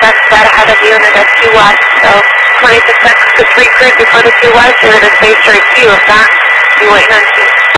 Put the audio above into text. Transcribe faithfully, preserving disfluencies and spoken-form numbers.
That's that ahead of you, and then that's two west. So twenty-six X to three cruise before the two west, you're going to stay straight to you. If not, you're waiting on two.